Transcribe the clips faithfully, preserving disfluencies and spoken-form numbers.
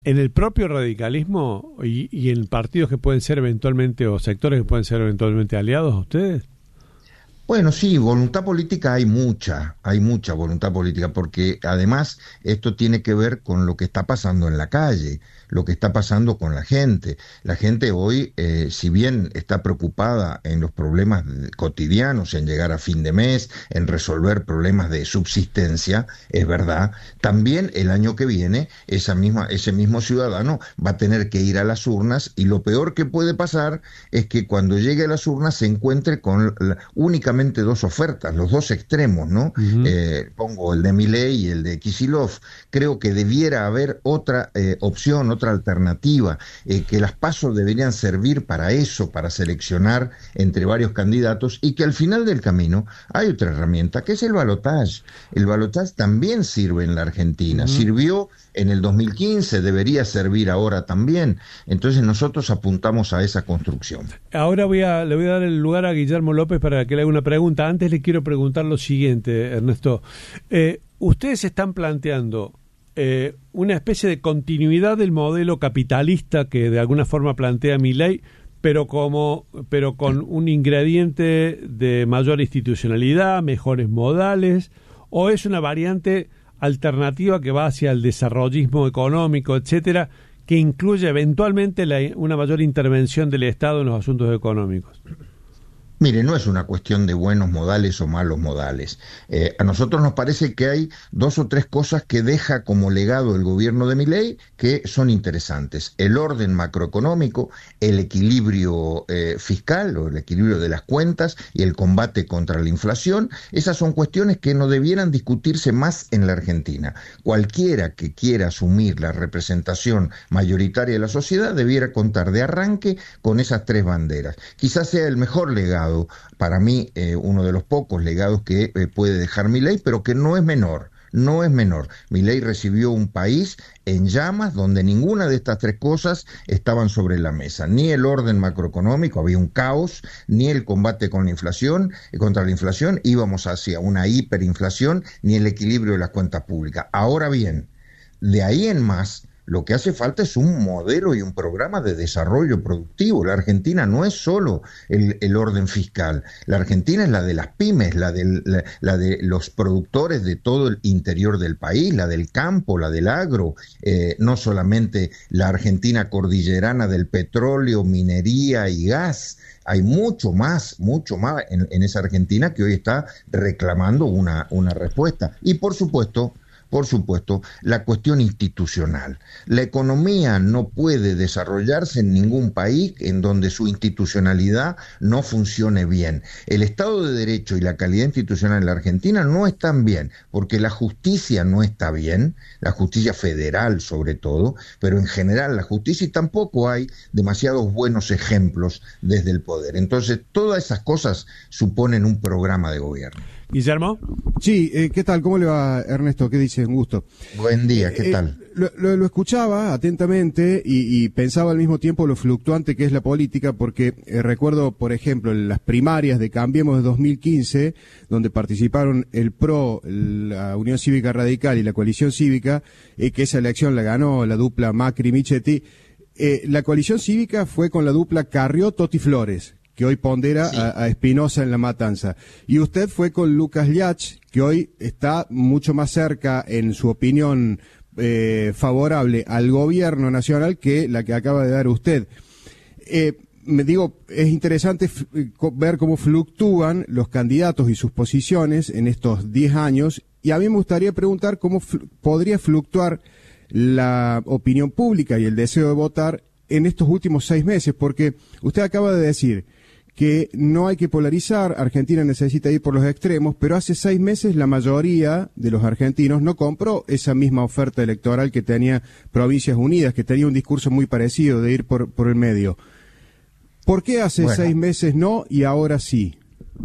en el propio radicalismo y, y en partidos que pueden ser eventualmente, o sectores que pueden ser eventualmente aliados a ustedes? Bueno, sí, voluntad política hay mucha, hay mucha voluntad política, porque además esto tiene que ver con lo que está pasando en la calle, lo que está pasando con la gente. La gente hoy, eh, si bien está preocupada en los problemas cotidianos, en llegar a fin de mes, en resolver problemas de subsistencia, es verdad, también el año que viene esa misma, ese mismo ciudadano va a tener que ir a las urnas, y lo peor que puede pasar es que cuando llegue a las urnas se encuentre con la, únicamente dos ofertas, los dos extremos, ¿no? Uh-huh. Eh, pongo el de Milei y el de Kicillof. Creo que debiera haber otra eh, opción, otra alternativa, eh, que las PASO deberían servir para eso, para seleccionar entre varios candidatos, y que al final del camino hay otra herramienta, que es el balotaje. El balotaje también sirve en la Argentina, uh-huh. Sirvió en el dos mil quince, debería servir ahora también. Entonces nosotros apuntamos a esa construcción. Ahora voy a, le voy a dar el lugar a Guillermo López para que le haga una pregunta. Antes le quiero preguntar lo siguiente, Ernesto. Eh, ustedes están planteando eh, una especie de continuidad del modelo capitalista que de alguna forma plantea Milei, pero como pero con un ingrediente de mayor institucionalidad, mejores modales, o es una variante alternativa que va hacia el desarrollismo económico, etcétera, que incluye eventualmente la, una mayor intervención del Estado en los asuntos económicos? Mire, no es una cuestión de buenos modales o malos modales. Eh, a nosotros nos parece que hay dos o tres cosas que deja como legado el gobierno de Milei que son interesantes. El orden macroeconómico, el equilibrio eh, fiscal o el equilibrio de las cuentas y el combate contra la inflación. Esas son cuestiones que no debieran discutirse más en la Argentina. Cualquiera que quiera asumir la representación mayoritaria de la sociedad debiera contar de arranque con esas tres banderas. Quizás sea el mejor legado, para mí, eh, uno de los pocos legados que eh, puede dejar Milei, pero que no es menor, no es menor. Milei recibió un país en llamas donde ninguna de estas tres cosas estaban sobre la mesa, ni el orden macroeconómico, había un caos, ni el combate con la inflación, eh, contra la inflación, íbamos hacia una hiperinflación, ni el equilibrio de las cuentas públicas. Ahora bien, de ahí en más, lo que hace falta es un modelo y un programa de desarrollo productivo. La Argentina no es solo el, el orden fiscal. La Argentina es la de las pymes, la de, la, la de los productores de todo el interior del país, la del campo, la del agro. Eh, no solamente la Argentina cordillerana del petróleo, minería y gas. Hay mucho más, mucho más en, en esa Argentina que hoy está reclamando una, una respuesta. Y por supuesto, Por supuesto, la cuestión institucional. La economía no puede desarrollarse en ningún país en donde su institucionalidad no funcione bien. El Estado de Derecho y la calidad institucional en la Argentina no están bien, porque la justicia no está bien, la justicia federal sobre todo, pero en general la justicia, y tampoco hay demasiados buenos ejemplos desde el poder. Entonces, todas esas cosas suponen un programa de gobierno. Guillermo. Sí, eh, ¿qué tal? ¿Cómo le va, Ernesto? ¿Qué dice? Un gusto. Buen día, ¿qué eh, tal? Lo, lo, lo escuchaba atentamente y, y pensaba al mismo tiempo lo fluctuante que es la política, porque eh, recuerdo, por ejemplo, las primarias de Cambiemos de dos mil quince, donde participaron el P R O, la Unión Cívica Radical y la Coalición Cívica, eh, que esa elección la ganó la dupla Macri-Michetti. Eh, la Coalición Cívica fue con la dupla Carrió-Toti Flores, que hoy pondera sí. a, a Espinosa en La Matanza. Y usted fue con Lucas Llach, que hoy está mucho más cerca, en su opinión eh, favorable al gobierno nacional, que la que acaba de dar usted. Eh, me digo, es interesante f- ver cómo fluctúan los candidatos y sus posiciones en estos diez años, y a mí me gustaría preguntar cómo fl- podría fluctuar la opinión pública y el deseo de votar en estos últimos seis meses, porque usted acaba de decir que no hay que polarizar, Argentina necesita ir por los extremos, pero hace seis meses la mayoría de los argentinos no compró esa misma oferta electoral que tenía Provincias Unidas, que tenía un discurso muy parecido de ir por, por el medio. ¿Por qué hace bueno. seis meses no y ahora sí?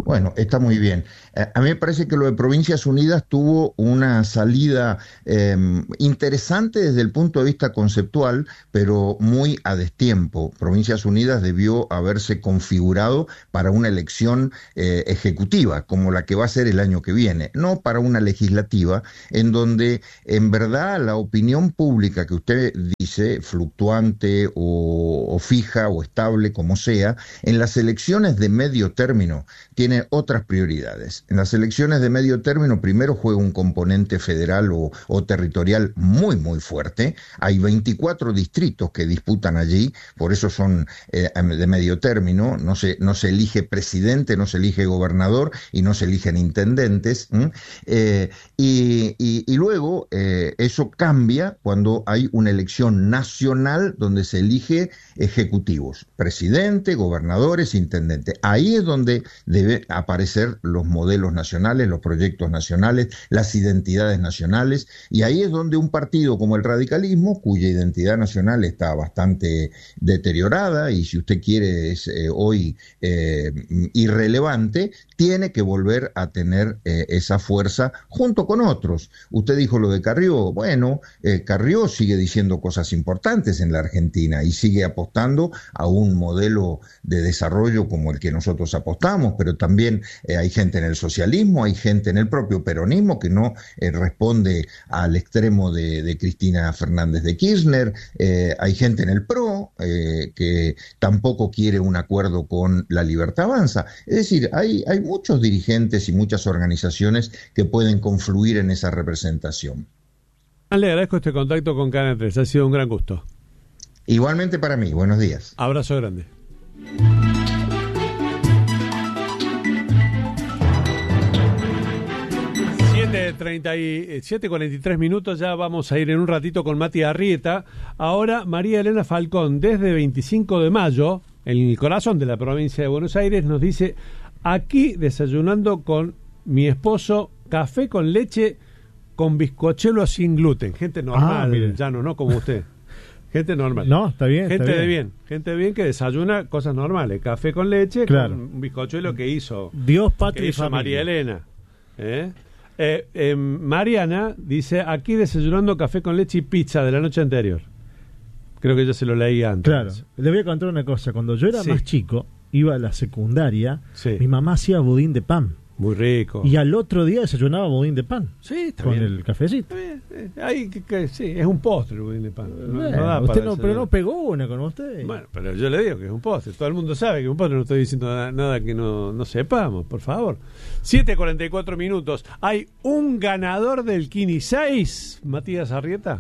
Bueno, está muy bien. Eh, a mí me parece que lo de Provincias Unidas tuvo una salida eh, interesante desde el punto de vista conceptual, pero muy a destiempo. Provincias Unidas debió haberse configurado para una elección eh, ejecutiva, como la que va a ser el año que viene, no para una legislativa, en donde en verdad la opinión pública que usted dice, fluctuante o, o fija o estable, como sea, en las elecciones de medio término tiene otras prioridades. En las elecciones de medio término primero juega un componente federal o, o territorial muy muy fuerte. Hay veinticuatro distritos que disputan allí, por eso son eh, de medio término. No se, no se elige presidente, no se elige gobernador y no se eligen intendentes. Eh, y, y, y luego eh, eso cambia cuando hay una elección nacional donde se elige ejecutivos, presidente, gobernadores, intendente. Ahí es donde debe aparecer los modelos nacionales, los proyectos nacionales, las identidades nacionales, y ahí es donde un partido como el radicalismo, cuya identidad nacional está bastante deteriorada y si usted quiere es eh, hoy eh, irrelevante, tiene que volver a tener eh, esa fuerza junto con otros. Usted dijo lo de Carrió, bueno, eh, Carrió sigue diciendo cosas importantes en la Argentina y sigue apostando a un modelo de desarrollo como el que nosotros apostamos, pero también eh, hay gente en el socialismo, hay gente en el propio peronismo que no eh, responde al extremo de, de Cristina Fernández de Kirchner, eh, hay gente en el PRO eh, que tampoco quiere un acuerdo con La Libertad Avanza. Es decir, hay, hay muchos dirigentes y muchas organizaciones que pueden confluir en esa representación. Le agradezco este contacto con Canal tres, ha sido un gran gusto. Igualmente para mí, buenos días. Abrazo grande. siete cuarenta y tres minutos, ya vamos a ir en un ratito con Mati Arrieta. Ahora María Elena Falcón, desde veinticinco de mayo, en el corazón de la provincia de Buenos Aires, nos dice: aquí desayunando con mi esposo, café con leche con bizcochuelo sin gluten. Gente normal, ah, ya no, no como usted. Gente normal. No, está bien. Gente está de bien. bien. Gente de bien que desayuna cosas normales. Café con leche, claro, con un bizcochuelo que hizo, Dios, patria que y hizo familia. María Elena. ¿Eh? Eh, eh, Mariana dice: aquí desayunando café con leche y pizza de la noche anterior. Creo que yo se lo leí antes. Claro, le voy a contar una cosa. Cuando yo era sí. más chico, iba a la secundaria, sí. mi mamá hacía budín de pan. Muy rico. Y al otro día desayunaba budín de pan. Sí, está con bien. el cafecito. Está bien. Ahí, que, que, sí, es un postre el budín de pan. No, bueno, no da usted para no, pero no pegó una con usted. Bueno, pero yo le digo que es un postre. Todo el mundo sabe que es un postre. No estoy diciendo nada, nada que no, no sepamos, por favor. siete cuarenta y cuatro minutos. Hay un ganador del Kini seis, Matías Arrieta.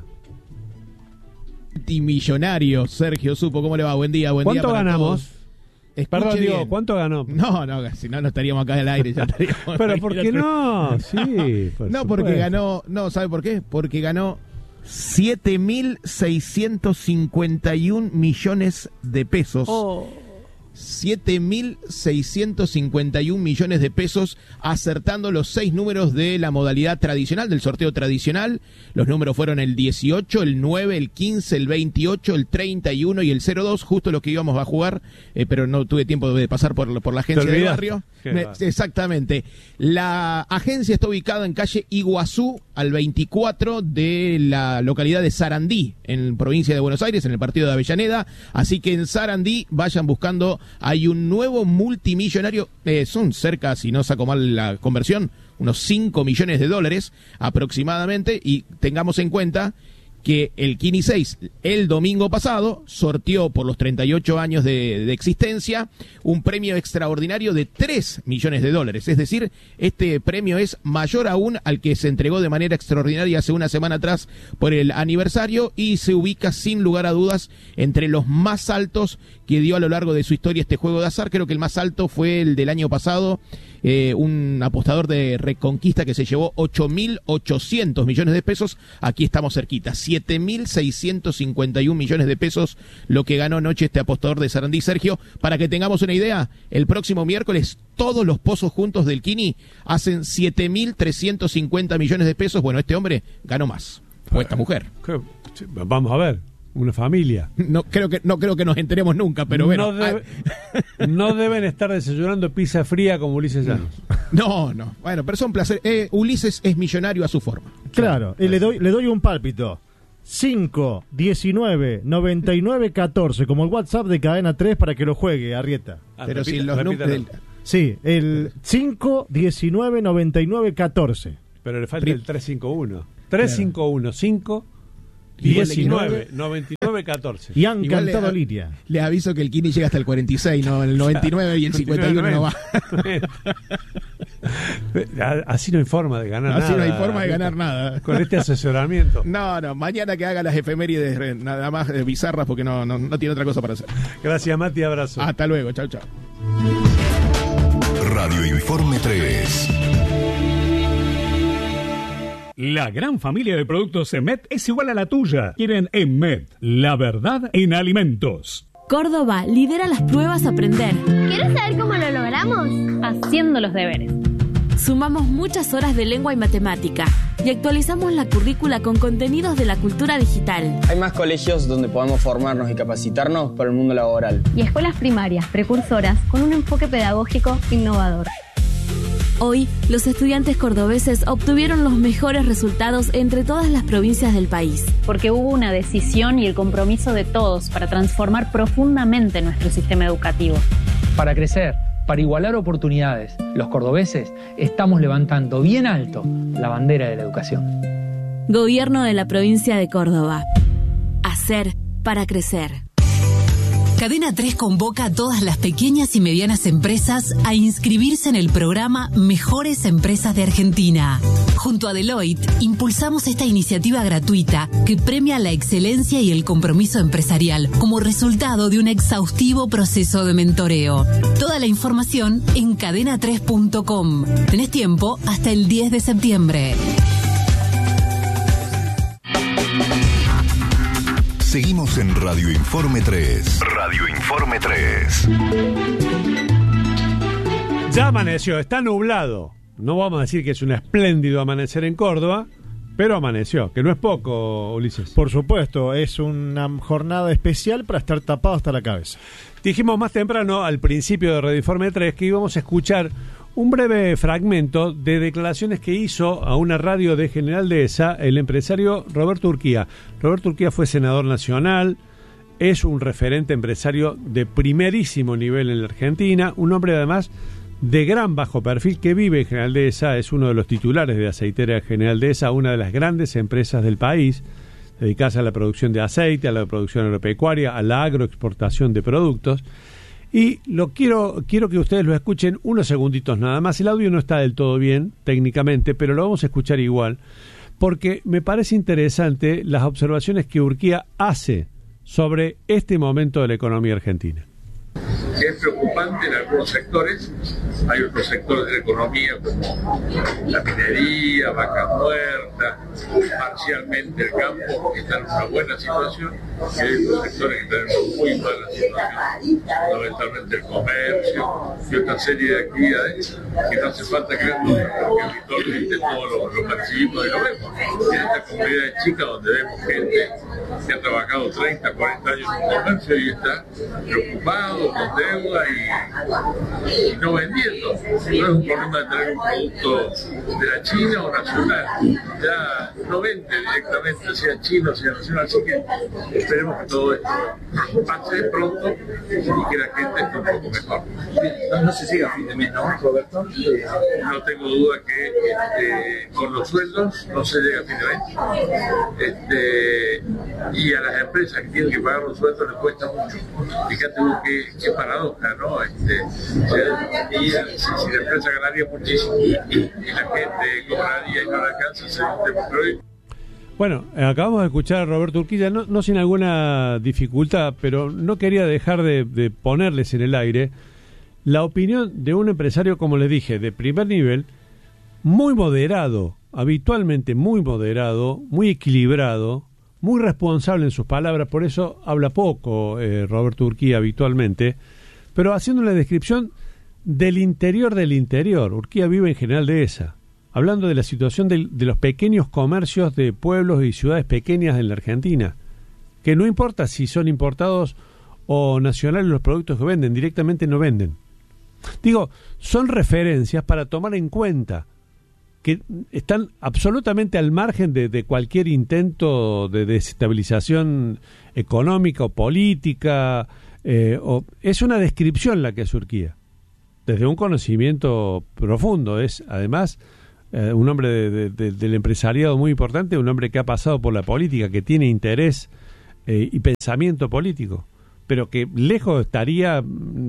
Multimillonario, Sergio Supo, ¿cómo le va? Buen día, buen día. ¿Cuánto para ganamos? todos. Escuche Perdón, digo, bien. ¿cuánto ganó? No, no, si no, no estaríamos acá al aire. Ya estaríamos Pero ahí. ¿por qué no? Sí, por No, porque supuesto. ganó, no, ¿sabe por qué? Porque ganó siete mil seiscientos cincuenta y un millones de pesos. Oh. siete mil seiscientos cincuenta y un millones de pesos, acertando los seis números de la modalidad tradicional, del sorteo tradicional. Los números fueron el dieciocho, el nueve, el quince, el veintiocho, el treinta y uno y el cero dos, justo lo que íbamos a jugar, eh, pero no tuve tiempo de pasar por, por la agencia del barrio. Me, exactamente. La agencia está ubicada en calle Iguazú, al veinticuatro de la localidad de Sarandí, en provincia de Buenos Aires, en el partido de Avellaneda. Así que en Sarandí vayan buscando. Hay un nuevo multimillonario, eh, son cerca, si no saco mal la conversión, unos cinco millones de dólares aproximadamente, y tengamos en cuenta que el Kini seis el domingo pasado sorteó por los treinta y ocho años de, de existencia un premio extraordinario de tres millones de dólares. Es decir, este premio es mayor aún al que se entregó de manera extraordinaria hace una semana atrás por el aniversario y se ubica sin lugar a dudas entre los más altos que dio a lo largo de su historia este juego de azar. Creo que el más alto fue el del año pasado, eh, un apostador de Reconquista que se llevó ocho mil ochocientos millones de pesos. Aquí estamos cerquita, siete mil seiscientos cincuenta y un millones de pesos lo que ganó anoche este apostador de Sarandí. Sergio, para que tengamos una idea, el próximo miércoles todos los pozos juntos del Kini hacen siete mil trescientos cincuenta millones de pesos. Bueno, este hombre ganó más, o esta mujer. ¿Qué? Vamos a ver. una familia. No creo que no creo que nos enteremos nunca, pero bueno. No, debe, no deben estar desayunando pizza fría como Ulises Llanos. No, no. Bueno, pero son placer. Eh, Ulises es millonario a su forma. Claro, y le doy, le doy un pálpito. cinco, diecinueve, noventa y nueve, catorce, como el WhatsApp de Cadena tres para que lo juegue, Arrieta. Ah, pero repita, si los repítalo. números. Sí, el cinco, diecinueve, noventa y nueve, catorce. Pero le falta Pri- el trescientos cincuenta y uno. trescientos cincuenta y uno, cinco, diecinueve, noventa y nueve, catorce. Y han Igual cantado le- Liria. Le aviso que el Kini llega hasta el cuarenta y seis, no el noventa y nueve y el cincuenta y uno no va. Así no hay forma de ganar Así nada. no hay forma de ganar nada. Con este asesoramiento. No, no, mañana que haga las efemérides eh, nada más eh, bizarras porque no, no, no tiene otra cosa para hacer. Gracias, Mati, abrazo. Hasta luego, chau, chau. Radio Informe tres. La gran familia de productos Emet es igual a la tuya. Quieren Emet, la verdad en alimentos. Córdoba lidera las pruebas Aprender. ¿Quieres saber cómo lo logramos? Haciendo los deberes. Sumamos muchas horas de lengua y matemática y actualizamos la currícula con contenidos de la cultura digital. Hay más colegios donde podemos formarnos y capacitarnos para el mundo laboral. Y escuelas primarias, precursoras, con un enfoque pedagógico innovador. Hoy, los estudiantes cordobeses obtuvieron los mejores resultados entre todas las provincias del país. Porque hubo una decisión y el compromiso de todos para transformar profundamente nuestro sistema educativo. Para crecer, para igualar oportunidades, los cordobeses estamos levantando bien alto la bandera de la educación. Gobierno de la provincia de Córdoba. Hacer para crecer. Cadena tres convoca a todas las pequeñas y medianas empresas a inscribirse en el programa Mejores Empresas de Argentina. Junto a Deloitte, impulsamos esta iniciativa gratuita que premia la excelencia y el compromiso empresarial como resultado de un exhaustivo proceso de mentoreo. Toda la información en cadena tres punto com. Tenés tiempo hasta el diez de septiembre. Seguimos en Radio Informe tres. Radio Informe tres. Ya amaneció, está nublado. No vamos a decir que es un espléndido amanecer en Córdoba, pero amaneció, que no es poco, Ulises. Por supuesto, es una jornada especial para estar tapado hasta la cabeza. Dijimos más temprano, al principio de Radio Informe tres, que íbamos a escuchar un breve fragmento de declaraciones que hizo a una radio de General Dehesa el empresario Roberto Urquía. Roberto Urquía fue senador nacional, es un referente empresario de primerísimo nivel en la Argentina, un hombre además de gran bajo perfil que vive en General Dehesa, es uno de los titulares de Aceitera General Dehesa, una de las grandes empresas del país, dedicadas a la producción de aceite, a la producción agropecuaria, a la agroexportación de productos. Y lo quiero quiero que ustedes lo escuchen unos segunditos nada más. El audio no está del todo bien técnicamente, pero lo vamos a escuchar igual, porque me parece interesante las observaciones que Urquía hace sobre este momento de la economía argentina. Que es preocupante en algunos sectores. Hay otros sectores de la economía como la minería, vaca muerta, parcialmente el campo, que están en una buena situación, y hay otros sectores que están en una muy mala situación, fundamentalmente el comercio y otra serie de actividades que no hace falta creer porque habitualmente todos lo, lo percibimos y lo vemos. En esta comunidad chica donde vemos gente que ha trabajado treinta, cuarenta años en comercio y está preocupado, con deuda y, y no vendiendo. No es un problema de tener un producto de la China o nacional. Ya no vende directamente, sea chino, sea nacional. Así que esperemos que todo esto pase pronto y que la gente esté un poco mejor. No, no se llega a fin de mes, ¿no, Roberto? No tengo duda que este, con los sueldos no se llega a fin de mes. Este, y a las empresas que tienen que pagar los sueldos les cuesta mucho. Fíjate vos qué, qué paradoja, ¿no? Este, o sea, y, si, si la empresa ganaría muchísimo y la gente cobraría y no la alcanza, se pero hoy. Bueno, acabamos de escuchar a Roberto Urquía, no, no sin alguna dificultad, pero no quería dejar de, de ponerles en el aire la opinión de un empresario, como les dije, de primer nivel, muy moderado, habitualmente muy moderado, muy equilibrado, muy responsable en sus palabras, por eso habla poco eh, Roberto Urquía habitualmente, pero haciendo una descripción del interior del interior. Urquía vive en General Dehesa, hablando de la situación de, de los pequeños comercios de pueblos y ciudades pequeñas en la Argentina, que no importa si son importados o nacionales los productos que venden, directamente no venden. Digo, son referencias para tomar en cuenta, que están absolutamente al margen de, de cualquier intento de desestabilización económica o política. Eh, o, es una descripción la que es Urquía, desde un conocimiento profundo. Es además eh, un hombre de, de, de, del empresariado muy importante, un hombre que ha pasado por la política, que tiene interés eh, y pensamiento político, pero que lejos estaría,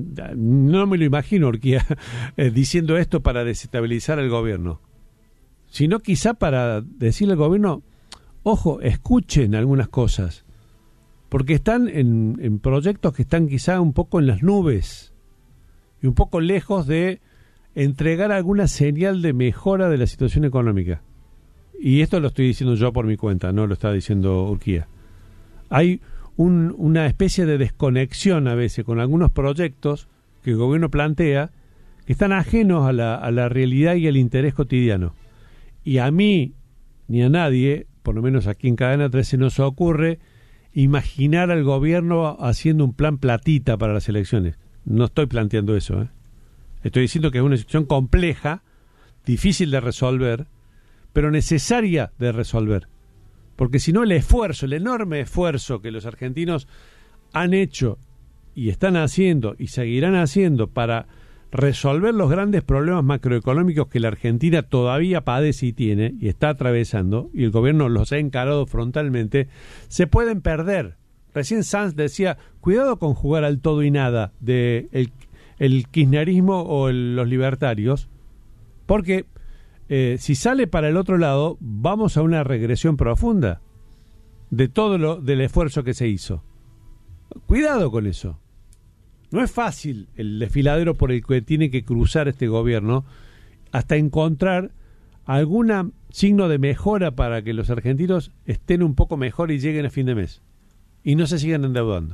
no me lo imagino Urquía eh, diciendo esto para desestabilizar el gobierno, sino quizá para decirle al gobierno, ojo, escuchen algunas cosas, porque están en, en proyectos que están quizá un poco en las nubes y un poco lejos de entregar alguna señal de mejora de la situación económica. Y esto lo estoy diciendo yo por mi cuenta, no lo está diciendo Urquía. Hay un, una especie de desconexión a veces con algunos proyectos que el gobierno plantea que están ajenos a la, a la realidad y al interés cotidiano. Y a mí, ni a nadie, por lo menos aquí en Cadena trece, no se ocurre imaginar al gobierno haciendo un plan platita para las elecciones. No estoy planteando eso, ¿eh? Estoy diciendo que es una situación compleja, difícil de resolver, pero necesaria de resolver. Porque si no, el esfuerzo, el enorme esfuerzo que los argentinos han hecho y están haciendo y seguirán haciendo para resolver los grandes problemas macroeconómicos que la Argentina todavía padece y tiene y está atravesando, y el gobierno los ha encarado frontalmente, se pueden perder. Recién Sanz decía, cuidado con jugar al todo y nada de el, el kirchnerismo o el, los libertarios, porque eh, si sale para el otro lado, vamos a una regresión profunda de todo lo del esfuerzo que se hizo. Cuidado con eso. No es fácil el desfiladero por el que tiene que cruzar este gobierno hasta encontrar algún signo de mejora para que los argentinos estén un poco mejor y lleguen a fin de mes y no se sigan endeudando.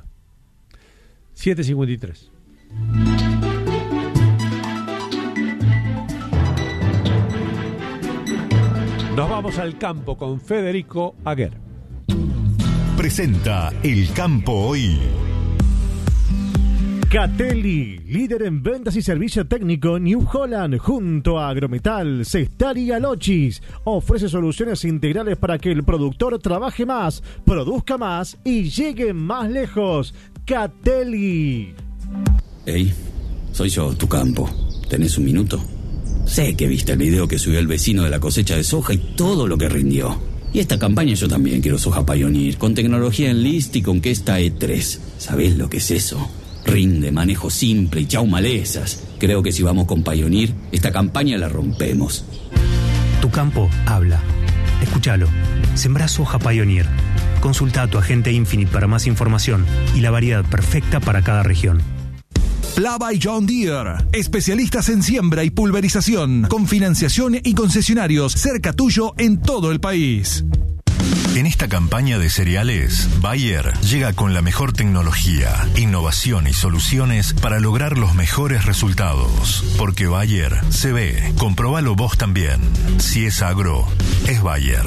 siete cincuenta y tres. Nos vamos al campo con Federico Aguer. Presenta El Campo Hoy. Catelli, líder en ventas y servicio técnico New Holland, junto a Agrometal, Cestar y Alochis, ofrece soluciones integrales para que el productor trabaje más, produzca más y llegue más lejos. Catelli. Hey, soy yo, tu campo. ¿Tenés un minuto? Sé que viste el video que subió el vecino de la cosecha de soja y todo lo que rindió. Y esta campaña yo también quiero soja Pioneer, con tecnología Enlist y con Questa E tres. ¿Sabés lo que es eso? Rinde, manejo simple y chau malezas. Creo que si vamos con Pioneer, esta campaña la rompemos. Tu campo habla. Escúchalo. Sembrá soja Pioneer. Consulta a tu agente Infinite para más información y la variedad perfecta para cada región. Plava y John Deere, especialistas en siembra y pulverización, con financiación y concesionarios cerca tuyo en todo el país. En esta campaña de cereales, Bayer llega con la mejor tecnología, innovación y soluciones para lograr los mejores resultados. Porque Bayer se ve, comprobalo vos también. Si es agro, es Bayer.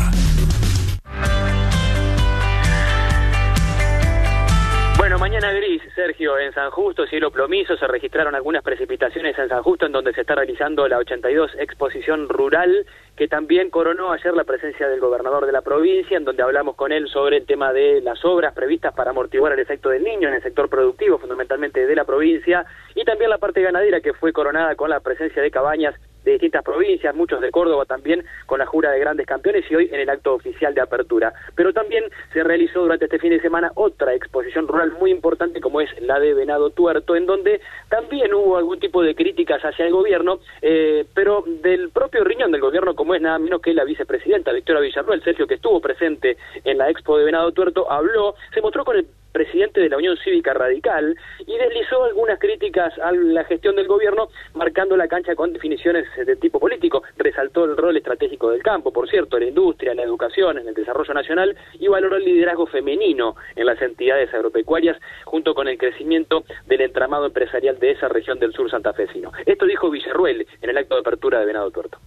Bueno, mañana gris, Sergio, en San Justo, cielo plomizo, se registraron algunas precipitaciones en San Justo, en donde se está realizando la ochenta y dos exposición rural, que también coronó ayer la presencia del gobernador de la provincia, en donde hablamos con él sobre el tema de las obras previstas para amortiguar el efecto del Niño en el sector productivo, fundamentalmente de la provincia, y también la parte ganadera, que fue coronada con la presencia de cabañas de distintas provincias, muchos de Córdoba también, con la jura de grandes campeones y hoy en el acto oficial de apertura. Pero también se realizó durante este fin de semana otra exposición rural muy importante, como es la de Venado Tuerto, en donde también hubo algún tipo de críticas hacia el gobierno, eh, pero del propio riñón del gobierno, como es nada menos que la vicepresidenta Victoria Villarruel, Sergio, que estuvo presente en la expo de Venado Tuerto, habló, se mostró con el presidente de la Unión Cívica Radical y deslizó algunas críticas a la gestión del gobierno, marcando la cancha con definiciones de tipo político. Resaltó el rol estratégico del campo, por cierto, en la industria, en la educación, en el desarrollo nacional, y valoró el liderazgo femenino en las entidades agropecuarias, junto con el crecimiento del entramado empresarial de esa región del sur santafesino. Esto dijo Villarruel en el acto de apertura de Venado Tuerto.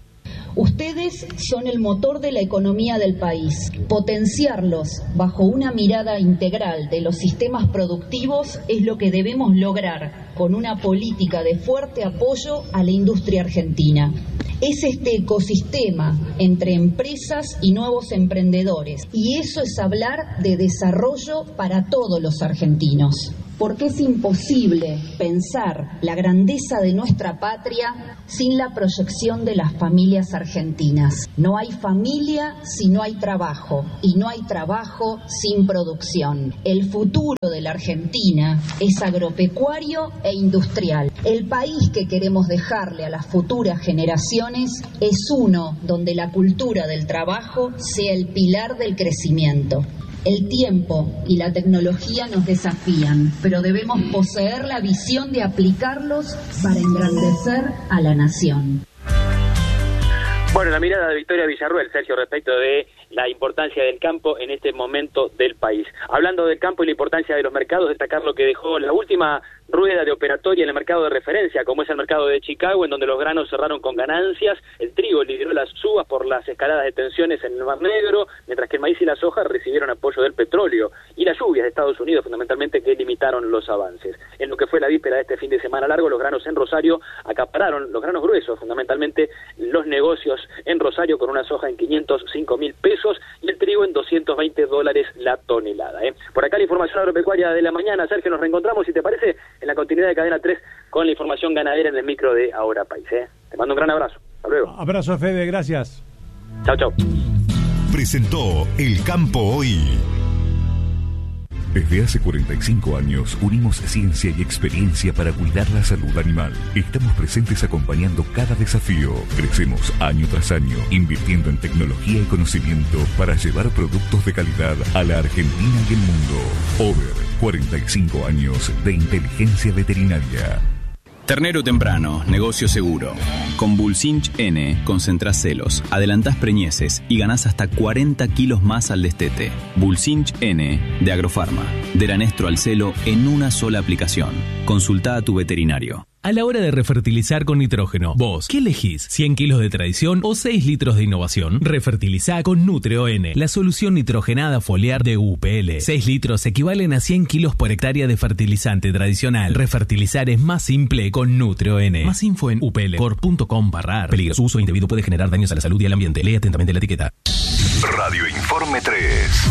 Ustedes son el motor de la economía del país. Potenciarlos bajo una mirada integral de los sistemas productivos es lo que debemos lograr con una política de fuerte apoyo a la industria argentina. Es este ecosistema entre empresas y nuevos emprendedores, y eso es hablar de desarrollo para todos los argentinos. Porque es imposible pensar la grandeza de nuestra patria sin la proyección de las familias argentinas. No hay familia si no hay trabajo, y no hay trabajo sin producción. El futuro de la Argentina es agropecuario e industrial. El país que queremos dejarle a las futuras generaciones es uno donde la cultura del trabajo sea el pilar del crecimiento. El tiempo y la tecnología nos desafían, pero debemos poseer la visión de aplicarlos para engrandecer a la nación. Bueno, la mirada de Victoria Villarruel, Sergio, respecto de la importancia del campo en este momento del país. Hablando del campo y la importancia de los mercados, destacar lo que dejó la última rueda de operatoria en el mercado de referencia, como es el mercado de Chicago, en donde los granos cerraron con ganancias, el trigo lideró las subas por las escaladas de tensiones en el Mar Negro, mientras que el maíz y la soja recibieron apoyo del petróleo, y las lluvias de Estados Unidos, fundamentalmente, que limitaron los avances. En lo que fue la víspera de este fin de semana largo, los granos en Rosario acapararon, los granos gruesos, fundamentalmente, los negocios en Rosario, con una soja en quinientos cinco mil pesos y el trigo en doscientos veinte dólares la tonelada. ¿eh? Por acá la información agropecuaria de la mañana. Sergio, nos reencontramos, si te parece, en la continuidad de Cadena tres con la información ganadera en el micro de Ahora País. ¿eh? Te mando un gran abrazo. Hasta luego. Abrazo, Fede, gracias. Chao, chao. Presentó El Campo Hoy. Desde hace cuarenta y cinco años unimos ciencia y experiencia para cuidar la salud animal. Estamos presentes acompañando cada desafío. Crecemos año tras año, invirtiendo en tecnología y conocimiento para llevar productos de calidad a la Argentina y el mundo. Over, cuarenta y cinco años de inteligencia veterinaria. Ternero temprano, negocio seguro. Con Bulsinch N concentrás celos, adelantás preñeces y ganás hasta cuarenta kilos más al destete. Bulsinch N de Agrofarma. De Lanestro al celo en una sola aplicación. Consulta a tu veterinario. A la hora de refertilizar con nitrógeno, vos, ¿qué elegís? ¿cien kilos de tradición o seis litros de innovación? Refertilizá con Nutreo N, la solución nitrogenada foliar de U P L. seis litros equivalen a cien kilos por hectárea de fertilizante tradicional. Refertilizar es más simple con Nutreo N. Más info en u p l corp punto com barra ar. Peligro, su uso indebido puede generar daños a la salud y al ambiente. Lee atentamente la etiqueta. Radio Informe tres.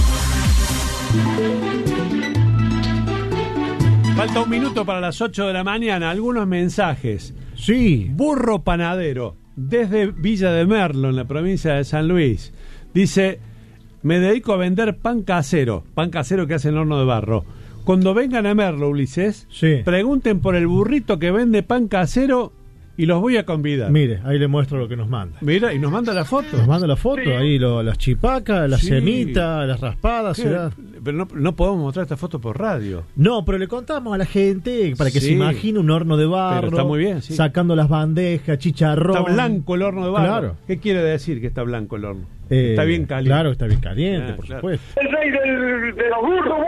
Falta un minuto para las ocho de la mañana. Algunos mensajes. Sí. Burro Panadero, desde Villa de Merlo, en la provincia de San Luis. Dice, me dedico a vender pan casero. Pan casero que hace en horno de barro. Cuando vengan a Merlo, Ulises, sí, pregunten por el burrito que vende pan casero y los voy a convidar. Mire, ahí le muestro lo que nos manda. Mira, y nos manda la foto. Nos manda la foto, sí, ahí lo, las chipacas, las sí, semitas, las raspadas. Será... Pero no, no podemos mostrar esta foto por radio. No, pero le contamos a la gente para que sí, se imagine un horno de barro. Pero está muy bien, sí. Sacando las bandejas, chicharrón. Está blanco el horno de barro. Claro. ¿Qué quiere decir que está blanco el horno? Eh, está bien caliente. Claro, está bien caliente, ah, por claro, supuesto. El rey del, de los burros,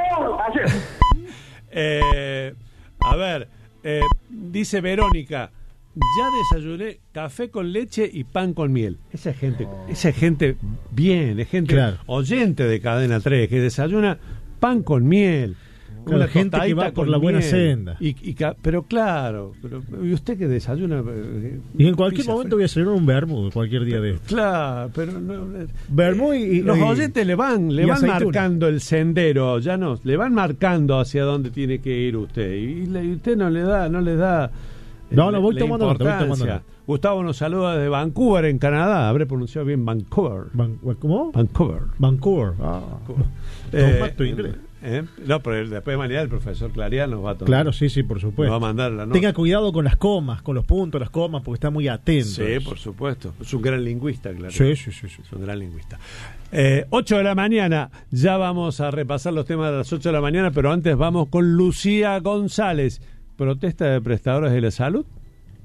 eh, A ver, eh, dice Verónica, ya desayuné café con leche y pan con miel. Esa gente, esa gente bien, es gente claro, oyente de Cadena tres, que desayuna pan con miel. Claro, una gente que va por la miel, buena senda. Y, y, pero claro, pero, ¿y usted que desayuna? Y en cualquier momento voy a hacer un vermut, cualquier día de esto. Claro, pero no, vermut y, y los y, oyentes le van, le van aceituna, marcando el sendero, ya no, le van marcando hacia dónde tiene que ir usted. Y, y usted no le da, no le da. No, no, voy tomando nota, voy tomando nota. Gustavo nos saluda desde Vancouver, en Canadá. Habré pronunciado bien Vancouver. Van, ¿Cómo? Vancouver. Vancouver. Ah. Vancouver. Eh, tu inglés. Eh, no, pero después de mañana el profesor Clarián nos va a tomar. Claro, sí, sí, por supuesto. Nos va a mandar la nota. Tenga cuidado con las comas, con los puntos, las comas, porque está muy atento. Sí, por supuesto. Es un gran lingüista, claro. Sí, sí, sí, sí. Es un gran lingüista. Eh, ocho de la mañana, ya vamos a repasar los temas de las ocho de la mañana, pero antes vamos con Lucía González. ¿Protesta de prestadores de la salud?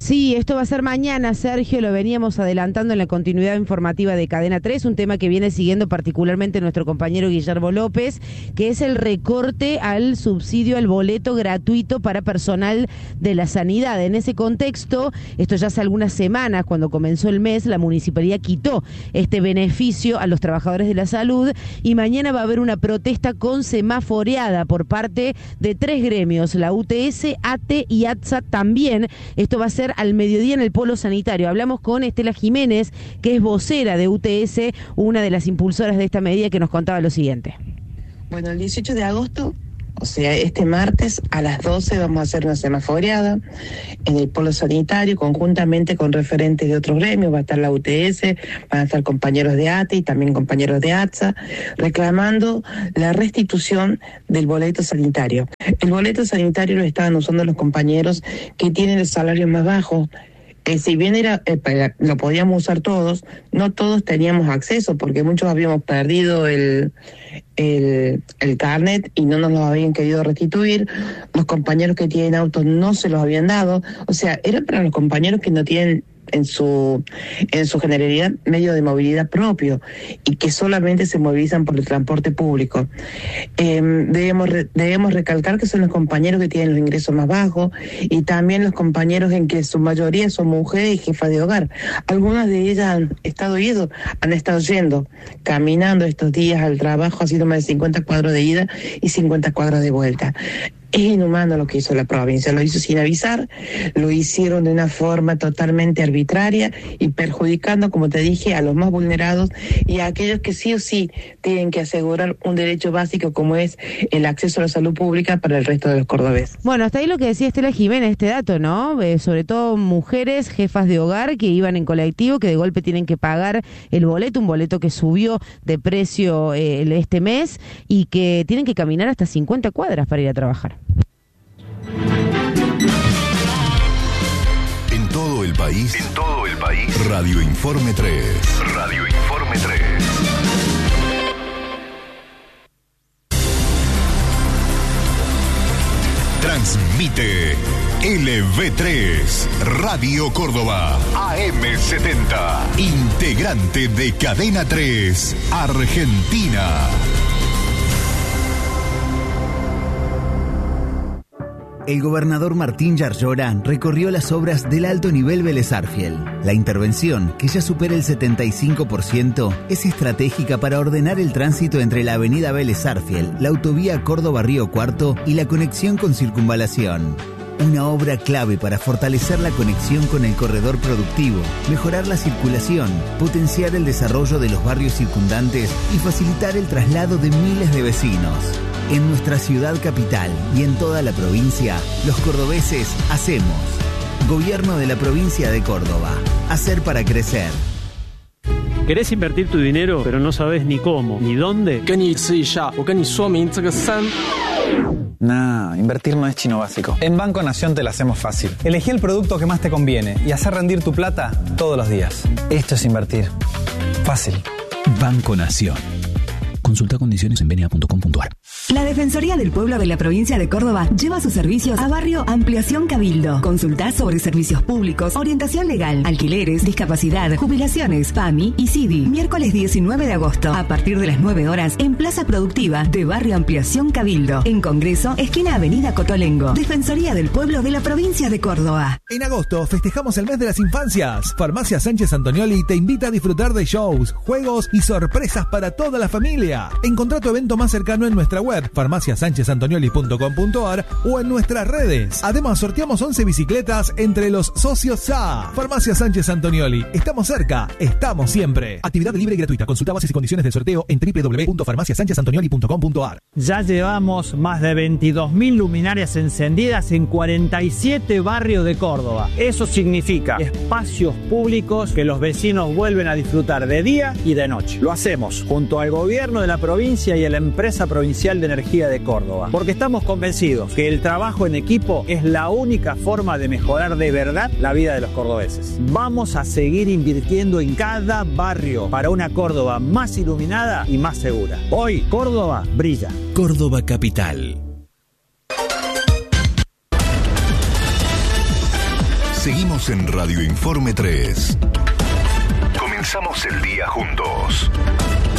Sí, esto va a ser mañana, Sergio, lo veníamos adelantando en la continuidad informativa de Cadena tres, un tema que viene siguiendo particularmente nuestro compañero Guillermo López, que es el recorte al subsidio al boleto gratuito para personal de la sanidad. En ese contexto, esto ya hace algunas semanas, cuando comenzó el mes, la municipalidad quitó este beneficio a los trabajadores de la salud y mañana va a haber una protesta con semaforeada por parte de tres gremios, la U T S, A T E y A T S A también. Esto va a ser al mediodía en el polo sanitario. Hablamos con Estela Jiménez, que es vocera de U T S, una de las impulsoras de esta medida, que nos contaba lo siguiente. Bueno, el dieciocho de agosto, o sea, este martes a las doce vamos a hacer una semaforeada en el polo sanitario conjuntamente con referentes de otros gremios. Va a estar la U T S, van a estar compañeros de A T E y también compañeros de A T S A, reclamando la restitución del boleto sanitario. El boleto sanitario lo estaban usando los compañeros que tienen el salario más bajo. Eh, si bien era eh, lo podíamos usar todos, no todos teníamos acceso, porque muchos habíamos perdido el, el, el carnet y no nos lo habían querido restituir. Los compañeros que tienen autos no se los habían dado. O sea, era para los compañeros que no tienen en su en su generalidad medio de movilidad propio y que solamente se movilizan por el transporte público. Eh, debemos re, debemos recalcar que son los compañeros que tienen los ingresos más bajos y también los compañeros en que su mayoría son mujeres y jefas de hogar. Algunas de ellas han estado ido, han estado yendo, caminando estos días al trabajo, haciendo más de cincuenta cuadros de ida y cincuenta cuadros de vuelta. Es inhumano lo que hizo la provincia, lo hizo sin avisar, lo hicieron de una forma totalmente arbitraria y perjudicando, como te dije, a los más vulnerados y a aquellos que sí o sí tienen que asegurar un derecho básico como es el acceso a la salud pública para el resto de los cordobeses. Bueno, hasta ahí lo que decía Estela Jiménez, este dato, ¿no? Eh, sobre todo mujeres, jefas de hogar que iban en colectivo, que de golpe tienen que pagar el boleto, un boleto que subió de precio eh, este mes y que tienen que caminar hasta cincuenta cuadras para ir a trabajar. En todo el país. En todo el país. Radio Informe tres. Radio Informe tres. Transmite L V tres, Radio Córdoba, A M setenta, integrante de Cadena tres, Argentina. El gobernador Martín Yarlora recorrió las obras del alto nivel Vélez Arfiel. La intervención, que ya supera el setenta y cinco por ciento, es estratégica para ordenar el tránsito entre la avenida Vélez Arfiel, la autovía Córdoba-Río Cuarto y la conexión con Circunvalación. Una obra clave para fortalecer la conexión con el corredor productivo, mejorar la circulación, potenciar el desarrollo de los barrios circundantes y facilitar el traslado de miles de vecinos. En nuestra ciudad capital y en toda la provincia, los cordobeses hacemos. Gobierno de la provincia de Córdoba. Hacer para crecer. ¿Querés invertir tu dinero, pero no sabes ni cómo, ni dónde? Nah, invertir no es chino básico. En Banco Nación te lo hacemos fácil. Elegí el producto que más te conviene y hacer rendir tu plata todos los días. Esto es invertir. Fácil. Banco Nación. Consulta condiciones en venia punto com punto ar. La Defensoría del Pueblo de la provincia de Córdoba lleva sus servicios a Barrio Ampliación Cabildo. Consulta sobre servicios públicos, orientación legal, alquileres, discapacidad, jubilaciones, P A M I y C I D I. Miércoles diecinueve de agosto, a partir de las nueve horas, en Plaza Productiva de Barrio Ampliación Cabildo. En Congreso, esquina Avenida Cotolengo. Defensoría del Pueblo de la provincia de Córdoba. En agosto festejamos el mes de las infancias. Farmacia Sánchez Antonioli te invita a disfrutar de shows, juegos y sorpresas para toda la familia. Encontrá tu evento más cercano en nuestra web, farmacia sánchez antonioli punto com punto ar o en nuestras redes. Además, sorteamos once bicicletas entre los socios S A. Farmacia Sánchez Antonioli. Estamos cerca, estamos siempre. Actividad libre y gratuita. Consulta bases y condiciones del sorteo en doble u doble u doble u punto farmacia sánchez antonioli punto com punto ar. Ya llevamos más de veintidós mil luminarias encendidas en cuarenta y siete barrios de Córdoba. Eso significa espacios públicos que los vecinos vuelven a disfrutar de día y de noche. Lo hacemos junto al gobierno de la provincia y a la empresa provincial de energía de Córdoba, porque estamos convencidos que el trabajo en equipo es la única forma de mejorar de verdad la vida de los cordobeses. Vamos a seguir invirtiendo en cada barrio para una Córdoba más iluminada y más segura. Hoy Córdoba brilla. Córdoba Capital. Seguimos en Radio Informe tres. Comenzamos el día juntos.